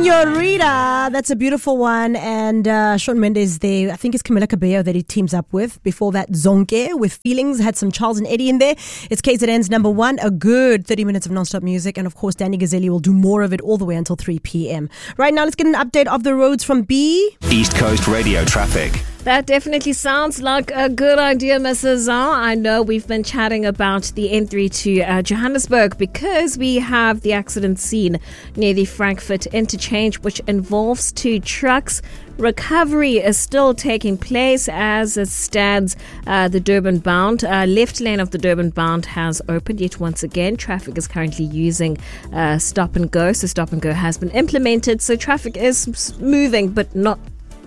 Señorita, that's a beautiful one. And Shawn Mendes there, I think it's Camila Cabello that he teams up with. Before that, Zonke with Feelings, had some Charles and Eddie in there. It's KZN's number one, a good 30 minutes of non-stop music. And of course, Danny Gazzelli will do more of it all the way until 3 p.m. Right now, let's get an update of the roads from B. East Coast Radio traffic. That definitely sounds like a good idea, Mrs. Zhao. I know we've been chatting about the N3 to Johannesburg because we have the accident scene near the Frankfurt interchange, which involves two trucks. Recovery is still taking place as it stands. The Durban bound, left lane of the Durban bound has opened yet once again. Traffic is currently using stop and go. So stop and go has been implemented. So traffic is moving, but not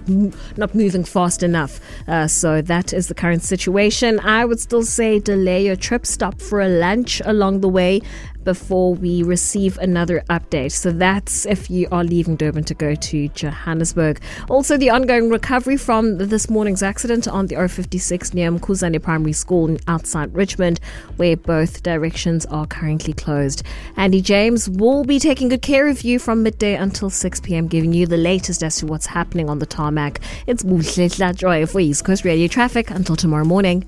moving fast enough. So that is the current situation. I would still say delay your trip, stop for a lunch along the way before we receive another update. So that's if you are leaving Durban to go to Johannesburg. Also, the ongoing recovery from this morning's accident on the R56 near Mkhuzane Primary School outside Richmond, where both directions are currently closed. Andy James will be taking good care of you from midday until 6 p.m, giving you the latest as to what's happening on the tarmac. It's Buhle Joy for East Coast Radio Traffic until tomorrow morning.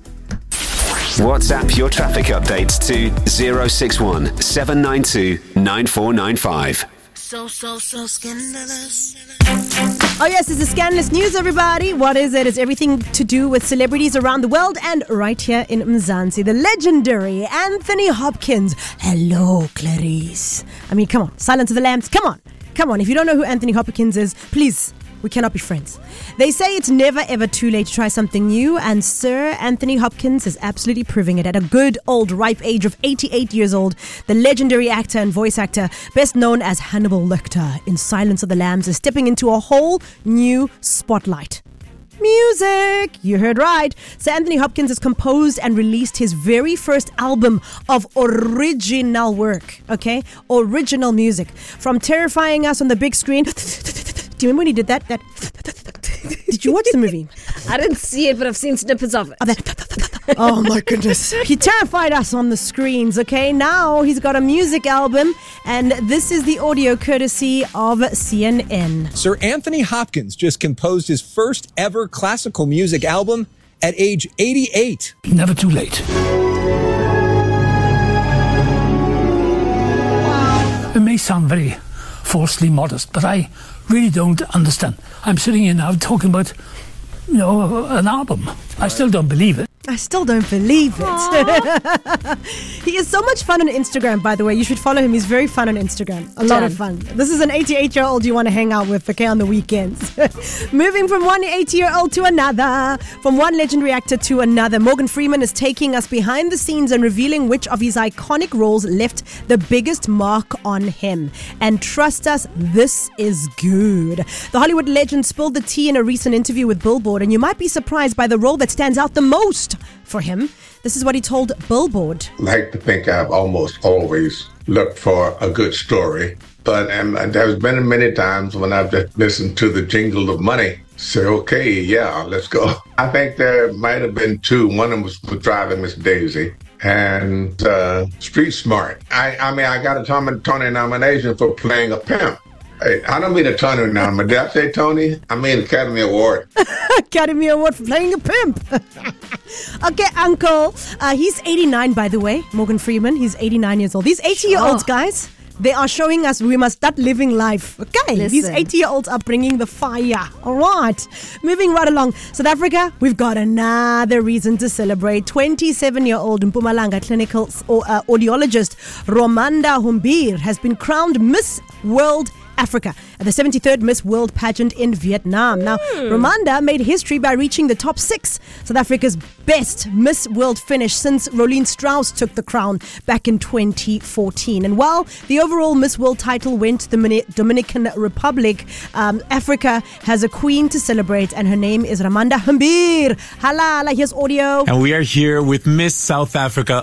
WhatsApp your traffic updates to 061 792 9495. So scandalous. Oh yes, it's the Scandalous News, everybody. What is it? It's everything to do with celebrities around the world and right here in Mzansi. The legendary Anthony Hopkins. Hello, Clarice. I mean, come on. Silence of the Lambs. Come on. If you don't know who Anthony Hopkins is, please, we cannot be friends. They say it's never ever too late to try something new, and Sir Anthony Hopkins is absolutely proving it at a good old ripe age of 88 years old. The legendary actor and voice actor, best known as Hannibal Lecter in Silence of the Lambs, is stepping into a whole new spotlight. Music! You heard right. Sir Anthony Hopkins has composed and released his very first album of original work, okay? Original music. From terrifying us on the big screen. Do you remember when he did that? Did you watch the movie? I didn't see it, but I've seen snippets of it. Oh my goodness. He terrified us on the screens, okay? Now he's got a music album, and this is the audio courtesy of CNN. Sir Anthony Hopkins just composed his first ever classical music album at age 88. Never too late. It may sound very falsely modest, but I really don't understand. I'm sitting here now talking about, an album. I still don't believe it. I still don't believe it. He is so much fun on Instagram, by the way. You should follow him. He's very fun on Instagram. A lot of fun. This is an 88-year-old you want to hang out with, okay, on the weekends. Moving from one 80-year-old to another, from one legendary actor to another, Morgan Freeman is taking us behind the scenes and revealing which of his iconic roles left the biggest mark on him. And trust us, this is good. The Hollywood legend spilled the tea in a recent interview with Billboard, and you might be surprised by the role that stands out the most for him. This is what he told Billboard. I like to think I've almost always looked for a good story, but there's been many times when I've just listened to the jingle of money, say, okay, yeah, let's go. I think there might have been two. One of them was Driving Miss Daisy and Street Smart. I mean, I got a Tony nomination for playing a pimp. Hey, I don't mean a Tony nomination. Did I say Tony? I mean Academy Award. Academy Award for playing a pimp. Okay, Uncle. He's 89, by the way. Morgan Freeman. He's 89 years old. These 80-year-olds, guys, they are showing us we must start living life. Okay, listen. These 80-year-olds are bringing the fire. All right. Moving right along. South Africa, we've got another reason to celebrate. 27-year-old Mpumalanga clinical audiologist Romanda Humbir has been crowned Miss World Africa at the 73rd Miss World pageant in Vietnam. Now, Romanda made history by reaching the top 6, South Africa's best Miss World finish since Rolene Strauss took the crown back in 2014. And while the overall Miss World title went to the Dominican Republic, Africa has a queen to celebrate, and her name is Romanda Humbir. Halala, here's audio. And we are here with Miss South Africa.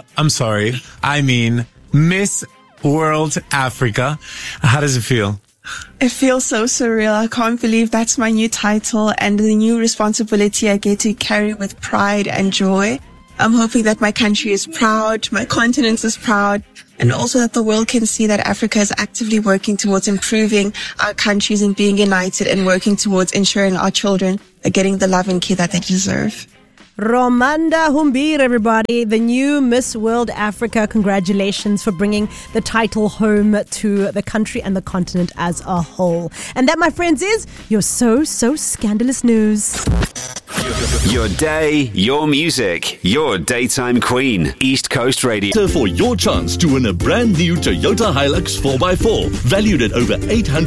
Miss World Africa. How does it feel? It feels so surreal. I can't believe that's my new title and the new responsibility I get to carry with pride and joy. I'm hoping that my country is proud, my continent is proud, and also that the world can see that Africa is actively working towards improving our countries and being united and working towards ensuring our children are getting the love and care that they deserve. Romanda Humbir, everybody, the new Miss World Africa. Congratulations for bringing the title home to the country and the continent as a whole. And that, my friends, is your so scandalous news. Your day, your music, your daytime queen. East Coast Radio. For your chance to win a brand new Toyota Hilux 4x4 valued at over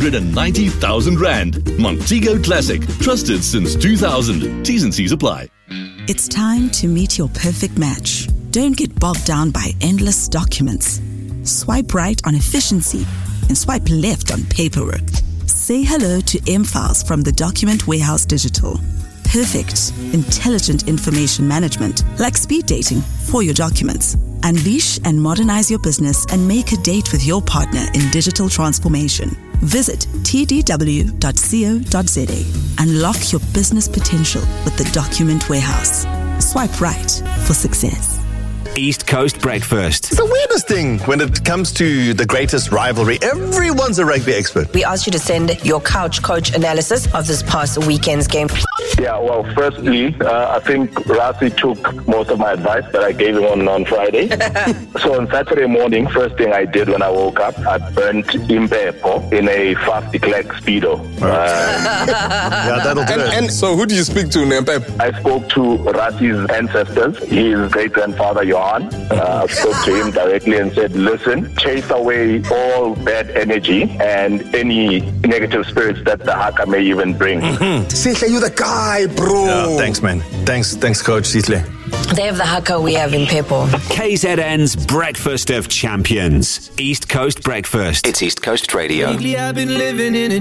890,000 Rand. Montego Classic, trusted since 2000. T's and C's apply. It's time to meet your perfect match. Don't get bogged down by endless documents. Swipe right on efficiency and swipe left on paperwork. Say hello to M-Files from the Document Warehouse Digital. Perfect, intelligent information management, like speed dating for your documents. Unleash and modernize your business and make a date with your partner in digital transformation. Visit tdw.co.za. Unlock your business potential with the Document Warehouse. Swipe right for success. East Coast Breakfast. It's the weirdest thing when it comes to the greatest rivalry. Everyone's a rugby expert. We asked you to send your couch coach analysis of this past weekend's game. Yeah, well, firstly, I think Rassie took most of my advice that I gave him on Friday. So on Saturday morning, first thing I did when I woke up, I burnt Impepo in a fast declared Speedo. Yeah, that'll do it. And so who do you speak to, Impepo? I spoke to Rassie's ancestors, his great-grandfather, Johan. I spoke to him directly and said, listen, chase away all bad energy and any negative spirits that the haka may even bring. Sihle, you're the guy, bro. Yeah, thanks, man. Thanks, Coach Sihle. They have the haka, we have Impepo. KZN's Breakfast of Champions. East Coast Breakfast. It's East Coast Radio. Lately I've been living in a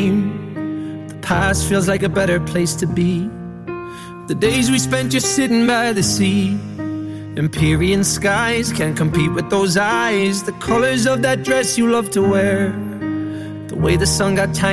dream. The past feels like a better place to be. The days we spent just sitting by the sea. Empyrean skies can't compete with those eyes. The colors of that dress you love to wear. The way the sun got tiny.